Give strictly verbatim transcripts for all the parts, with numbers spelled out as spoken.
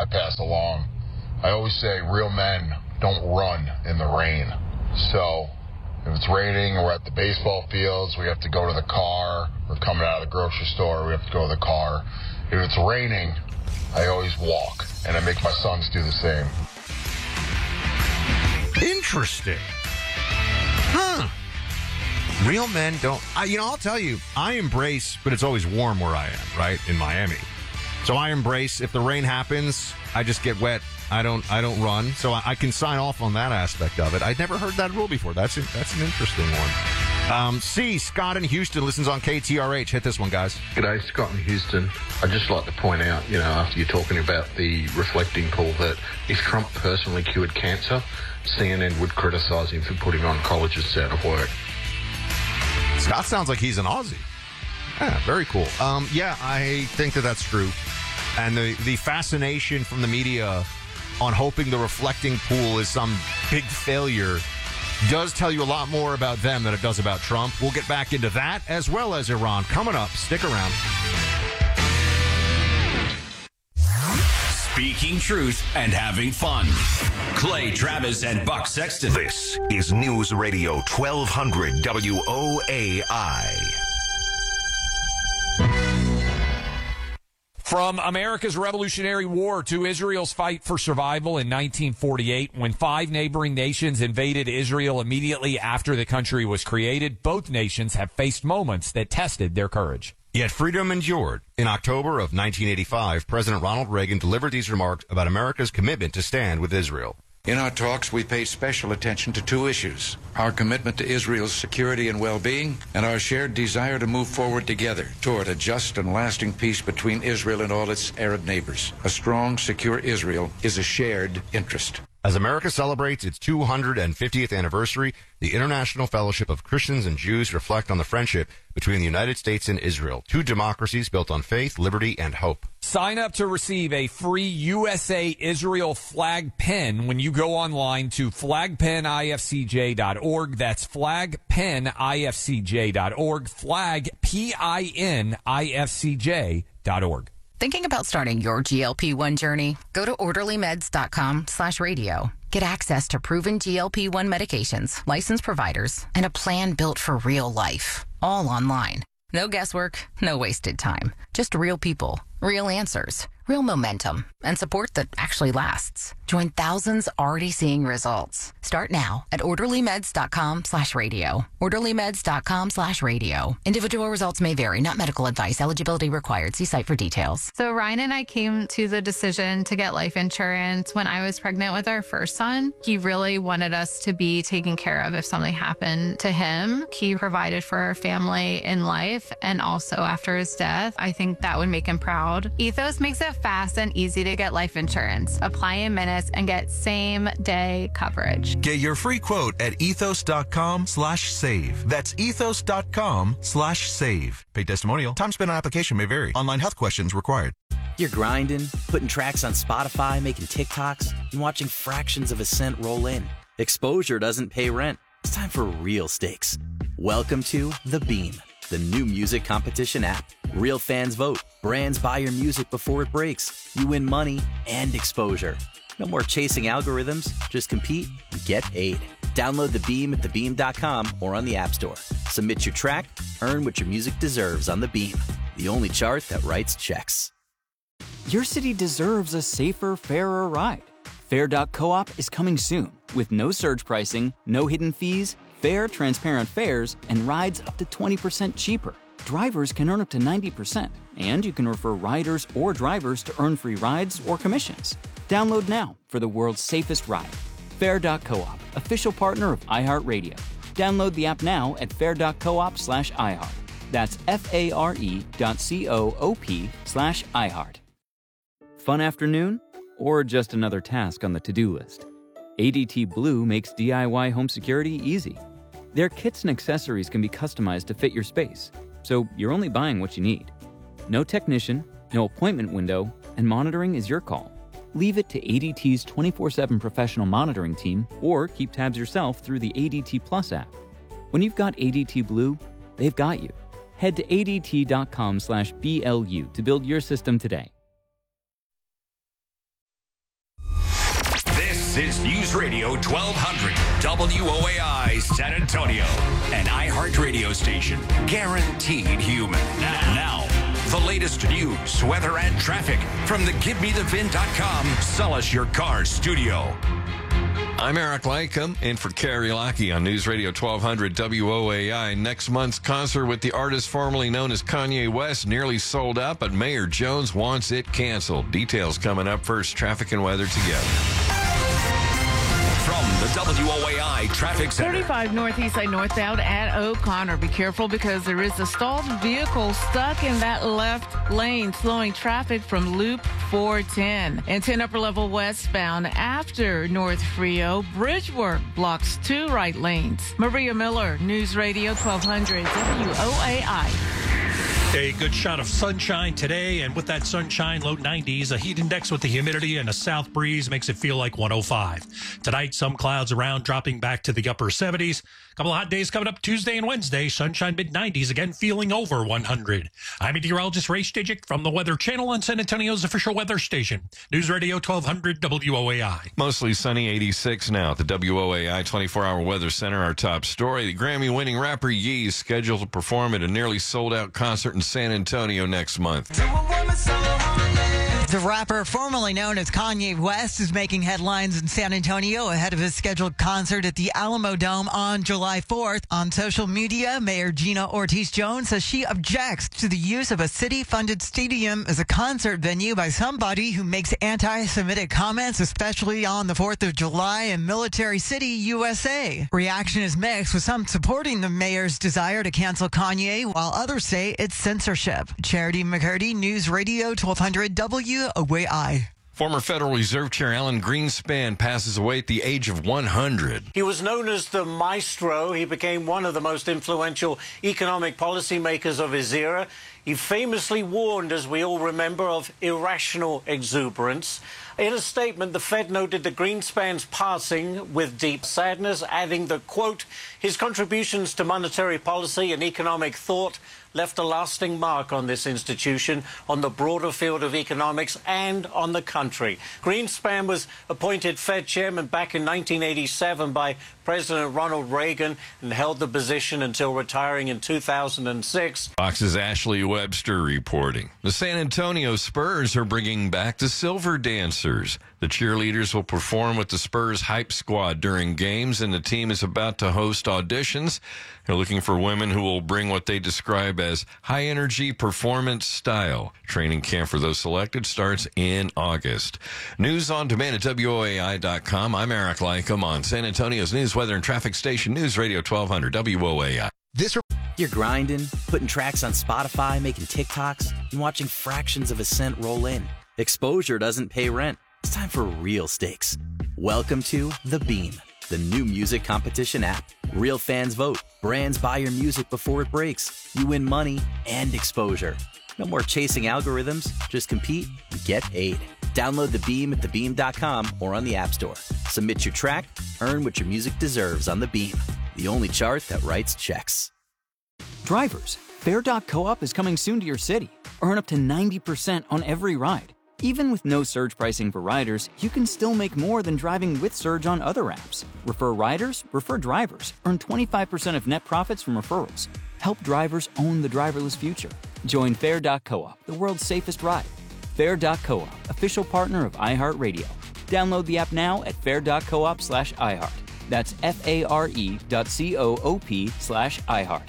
I pass along. I always say real men don't run in the rain. So if it's raining, we're at the baseball fields, we have to go to the car. We're coming out of the grocery store, we have to go to the car. If it's raining, I always walk, and I make my sons do the same. Interesting. Huh. Real men don't... I, you know, I'll tell you, I embrace, but it's always warm where I am, right, in Miami. So I embrace, if the rain happens, I just get wet. I don't I don't run, so I, I can sign off on that aspect of it. I'd never heard that rule before. That's, a, that's an interesting one. Um, C, Scott in Houston listens on K T R H. Hit this one, guys. G'day, Scott in Houston. I'd just like to point out, you know, after you're talking about the reflecting pool, that if Trump personally cured cancer, C N N would criticise him for putting oncologists out of work. Scott sounds like he's an Aussie. Yeah, very cool. Um, yeah, I think that that's true. And the, the fascination from the media on hoping the reflecting pool is some big failure does tell you a lot more about them than it does about Trump. We'll get back into that as well as Iran. Coming up, stick around. Speaking truth and having fun. Clay Travis and Buck Sexton. This is News Radio twelve hundred W O A I. From America's Revolutionary War to Israel's fight for survival in nineteen forty-eight, when five neighboring nations invaded Israel immediately after the country was created, both nations have faced moments that tested their courage. Yet freedom endured. In October of nineteen eighty-five, President Ronald Reagan delivered these remarks about America's commitment to stand with Israel. In our talks, we paid special attention to two issues: our commitment to Israel's security and well-being, and our shared desire to move forward together toward a just and lasting peace between Israel and all its Arab neighbors. A strong, secure Israel is a shared interest. As America celebrates its two hundred fiftieth anniversary, the International Fellowship of Christians and Jews reflect on the friendship between the United States and Israel, two democracies built on faith, liberty, and hope. Sign up to receive a free U S A Israel flag pin when you go online to flag pen I F C J dot org. That's flag pen I F C J dot org, flag P I N I F C J dot org. Thinking about starting your G L P one journey? Go to orderly meds dot com slash radio. Get access to proven G L P one medications, licensed providers, and a plan built for real life. All online. No guesswork, no wasted time. Just real people, real answers, real momentum, and support that actually lasts. Join thousands already seeing results. Start now at orderly meds dot com slash radio. orderly meds dot com slash radio. Individual results may vary, not medical advice. Eligibility required. See site for details. So Ryan and I came to the decision to get life insurance when I was pregnant with our first son. He really wanted us to be taken care of if something happened to him. He provided for our family in life and also after his death. I think that would make him proud. Ethos makes it fast and easy to get life insurance. Apply in minutes and get same day coverage. Get your free quote at ethos dot com slash save. That's ethos dot com slash save. Paid testimonial. Time spent on application may vary. Online health questions required. You're grinding, putting tracks on Spotify, making TikToks, and watching fractions of a cent roll in. Exposure doesn't pay rent. It's time for real stakes. Welcome to The Beam, the new music competition app. Real fans vote. Brands buy your music before it breaks. You win money and exposure. No more chasing algorithms. Just compete and get paid. Download The Beam at the beam dot com or on the App Store. Submit your track. Earn what your music deserves on The Beam, the only chart that writes checks. Your city deserves a safer, fairer ride. Fair dot coop is coming soon with no surge pricing, no hidden fees, fair, transparent fares, and rides up to twenty percent cheaper. Drivers can earn up to ninety percent, and you can refer riders or drivers to earn free rides or commissions. Download now for the world's safest ride. Fair dot coop, official partner of iHeartRadio. Download the app now at fair dot coop slash iHeart. That's F-A-R-E dot C-O-O-P slash iHeart. Fun afternoon? Or just another task on the to-do list? A D T Blue makes D I Y home security easy. Their kits and accessories can be customized to fit your space, so you're only buying what you need. No technician, no appointment window, and monitoring is your call. Leave it to A D T's twenty-four seven professional monitoring team, or keep tabs yourself through the A D T Plus app. When you've got A D T Blue, they've got you. Head to A D T dot com slash B L U to build your system today. This is News Radio twelve hundred W O A I San Antonio, an iHeart radio station, guaranteed human. Now, the latest news, weather, and traffic from the Give Me The Vin dot com Sell Us Your Car studio. I'm Eric Lycum, in for Carrie Lackey on News Radio twelve hundred W O A I. Next month's concert with the artist formerly known as Kanye West nearly sold out, but Mayor Jones wants it canceled. Details coming up. First, traffic and weather together. From the W O A I Traffic Center. thirty-five northeast side northbound at O'Connor. Be careful because there is a stalled vehicle stuck in that left lane, slowing traffic from Loop four ten. And ten upper level westbound after North Frio. Bridge work blocks two right lanes. Maria Miller, News Radio twelve hundred W O A I. A good shot of sunshine today, and with that sunshine, low nineties, a heat index with the humidity and a south breeze makes it feel like one oh five. Tonight, some clouds around, dropping back to the upper seventies. A couple of hot days coming up Tuesday and Wednesday. Sunshine mid nineties, again feeling over one hundred. I'm meteorologist Ray Stajic from the Weather Channel on San Antonio's official weather station. News Radio twelve hundred W O A I. Mostly sunny, eighty-six now at the W O A I twenty-four hour Weather Center. Our top story, the Grammy-winning rapper Ye is scheduled to perform at a nearly sold-out concert in San Antonio next month. The rapper formerly known as Kanye West is making headlines in San Antonio ahead of his scheduled concert at the Alamo Dome on July fourth. On social media, Mayor Gina Ortiz-Jones says she objects to the use of a city-funded stadium as a concert venue by somebody who makes anti-Semitic comments, especially on the fourth of July in Military City, U S A. Reaction is mixed, with some supporting the mayor's desire to cancel Kanye, while others say it's censorship. Charity McCurdy, News Radio twelve hundred W O A I. Former Federal Reserve Chair Alan Greenspan passes away at the age of one hundred. He was known as the maestro. He became one of the most influential economic policymakers of his era. He famously warned, as we all remember, of irrational exuberance. In a statement, the Fed noted that Greenspan's passing with deep sadness, adding that, quote, his contributions to monetary policy and economic thought left a lasting mark on this institution, on the broader field of economics, and on the country. Greenspan was appointed Fed chairman back in nineteen eighty-seven by President Ronald Reagan and held the position until retiring in two thousand six. Fox's Ashley Webster reporting. The San Antonio Spurs are bringing back the Silver Dancers. The cheerleaders will perform with the Spurs Hype Squad during games, and the team is about to host auditions. They're looking for women who will bring what they describe as high-energy performance style. Training camp for those selected starts in August. News on demand at W O A I dot com. I'm Eric Lycum on San Antonio's news, weather, and traffic station, News Radio twelve hundred W O A I. This You're grinding, putting tracks on Spotify, making TikToks, and watching fractions of a cent roll in. Exposure doesn't pay rent. It's time for real stakes. Welcome to The Beam, the new music competition app. Real fans vote. Brands buy your music before it breaks. You win money and exposure. No more chasing algorithms. Just compete and get paid. Download The Beam at the beam dot com or on the App Store. Submit your track. Earn what your music deserves on The Beam, the only chart that writes checks. Drivers, Fair dot co-op is coming soon to your city. Earn up to ninety percent on every ride. Even with no surge pricing for riders, you can still make more than driving with Surge on other apps. Refer riders, refer drivers. Earn twenty-five percent of net profits from referrals. Help drivers own the driverless future. Join Fair dot co-op, the world's safest ride. Fair dot co-op, official partner of iHeartRadio. Download the app now at fair dot coop slash iHeart. That's F-A-R-E dot C-O-O-P slash iHeart.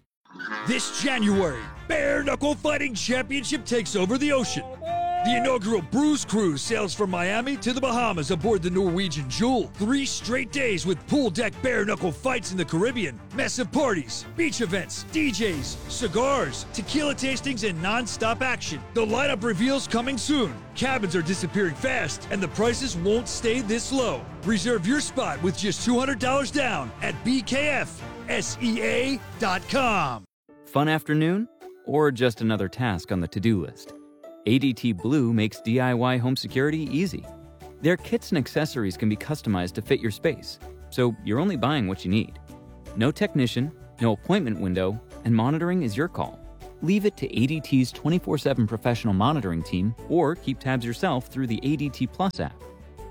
This January, Bare Knuckle Fighting Championship takes over the ocean. The inaugural Bruise Cruise sails from Miami to the Bahamas aboard the Norwegian Jewel. Three straight days with pool deck bare knuckle fights in the Caribbean, massive parties, beach events, D Js, cigars, tequila tastings, and non-stop action. The lineup reveals coming soon. Cabins are disappearing fast, and the prices won't stay this low. Reserve your spot with just two hundred dollars down at B K F S E A dot com. Fun afternoon? Or just another task on the to-do list? A D T Blue makes D I Y home security easy. Their kits and accessories can be customized to fit your space, so you're only buying what you need. No technician, no appointment window, and monitoring is your call. Leave it to A D T's twenty-four seven professional monitoring team, or keep tabs yourself through the A D T Plus app.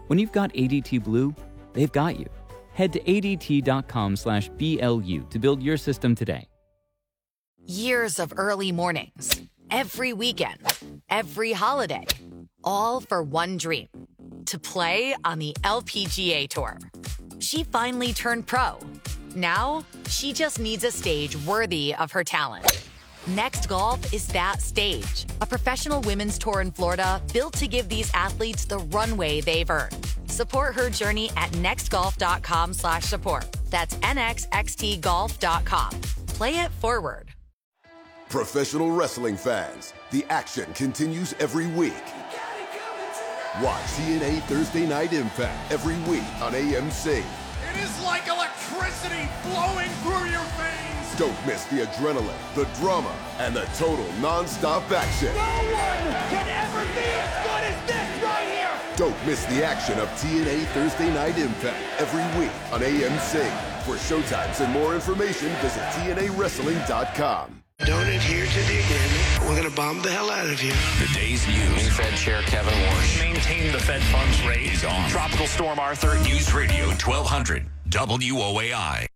When you've got A D T Blue, they've got you. Head to A D T dot com slash B L U to build your system today. Years of early mornings, every weekend, every holiday, all for one dream, to play on the L P G A Tour. She finally turned pro. Now, she just needs a stage worthy of her talent. Next Golf is that stage, a professional women's tour in Florida built to give these athletes the runway they've earned. Support her journey at nextgolf.com slash support. That's N X X T golf dot com. Play it forward. Professional wrestling fans, the action continues every week. Watch T N A Thursday Night Impact every week on A M C. It is like electricity flowing through your veins. Don't miss the adrenaline, the drama, and the total non-stop action. No one can ever be as good as this right here. Don't miss the action of T N A Thursday Night Impact every week on A M C. For showtimes and more information, visit T N A wrestling dot com. Don't adhere to the agreement. We're going to bomb the hell out of you. The day's news. New Fed Chair Kevin Warsh. Maintain the Fed funds rate. Is on. Tropical Storm Arthur. News Radio twelve hundred W O A I.